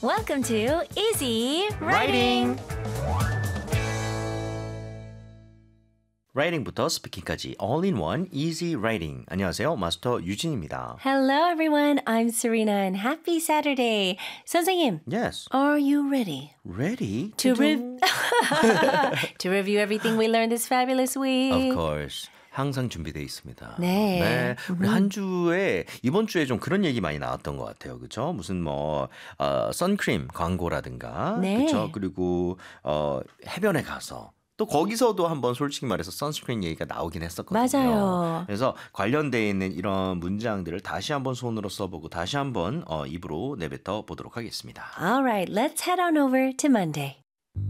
Welcome to Easy Writing. 라이팅부터 스피킹까지 all-in-one easy writing. 안녕하세요. 마스터 유진입니다. Hello everyone, I'm Serena and happy Saturday. 선생님, Yes. are you ready? Ready? To review everything we learned this fabulous week. Of course. 항상 준비되어 있습니다. 네. 우리 한 주에 이번 주에 좀 그런 얘기 많이 나왔던 것 같아요. 그렇죠? 무슨 선크림 광고라든가, 네. 그렇죠? 그리고 해변에 가서 또 거기서도 한번 솔직히 말해서 선스크린 얘기가 나오긴 했었거든요. 맞아요. 그래서 관련되어 있는 이런 문장들을 다시 한번 손으로 써보고 다시 한번 입으로 내뱉어 보도록 하겠습니다. All right, let's head on over to Monday.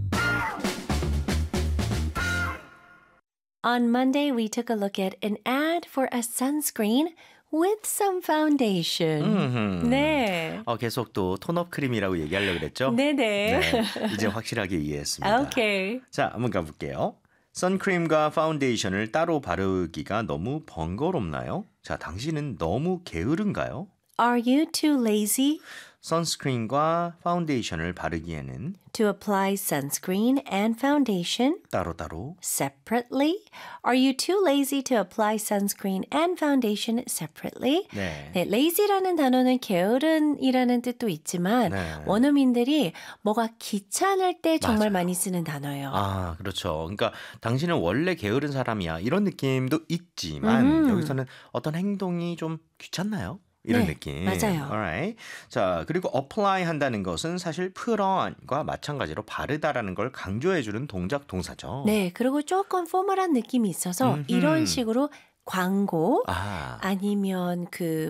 On Monday, we took a look at an ad for a sunscreen with some foundation. 네. 계속 또 톤업 크림이라고 얘기하려고 그랬죠? 네네. 네, 이제 확실하게 이해했습니다. Okay. 자, 한번 가볼게요. 선크림과 파운데이션을 따로 바르기가 너무 번거롭나요? 자, 당신은 너무 게으른가요? Are you too lazy 선스크린과 파운데이션을 바르기에는 to apply sunscreen and foundation 따로따로 separately? Are you too lazy to apply sunscreen and foundation separately? 네. 네, lazy라는 단어는 게으른이라는 뜻도 있지만 네. 원어민들이 뭐가 귀찮을 때 정말 맞아요. 많이 쓰는 단어예요. 아, 그렇죠. 그러니까 당신은 원래 게으른 사람이야. 이런 느낌도 있지만 여기서는 어떤 행동이 좀 귀찮나요? 이런 네, 느낌. 맞아요. Alright. 자, 그리고 apply 한다는 것은 사실 put on과 마찬가지로 바르다라는 걸 강조해주는 동작 동사죠. 네, 그리고 조금 포멀한 느낌이 있어서 이런 식으로 광고 아니면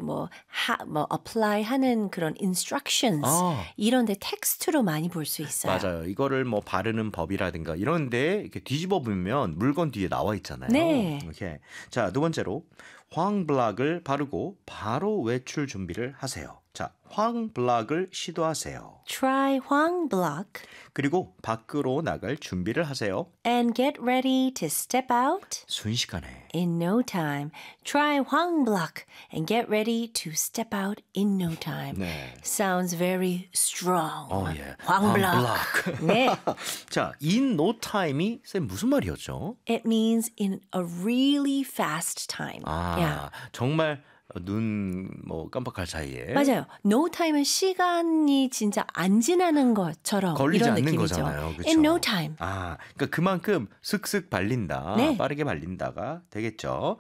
apply 하는 그런 instructions 이런 데 텍스트로 많이 볼 수 있어요. 맞아요. 이거를 바르는 법이라든가 이런데 이렇게 뒤집어 보면 물건 뒤에 나와 있잖아요. 네. 오케이. 자, 두 번째로 황블락을 바르고 바로 외출 준비를 하세요. 자, 황블락을 시도하세요. Try Huang Block 그리고 밖으로 나갈 준비를 하세요. and get ready to step out 순식간에. in no time. Try Huang Block and get ready to step out in no time. 네. Sounds very strong. 예. Huang Block. 네. 자, in no time이 쌤 무슨 말이었죠? It means in a really fast time. Yeah. 정말 눈 깜빡할 사이에 맞아요. No time은 시간이 진짜 안 지나는 것처럼 걸리지 이런 않는 느낌이죠. 거잖아요. 그렇죠? In no time. 그러니까 그만큼 슥슥 발린다. 네. 빠르게 발린다가 되겠죠.